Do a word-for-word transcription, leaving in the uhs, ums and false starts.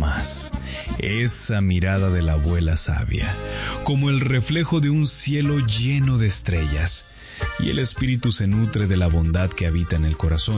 más. Esa mirada de la abuela sabia, como el reflejo de un cielo lleno de estrellas. Y el espíritu se nutre de la bondad que habita en el corazón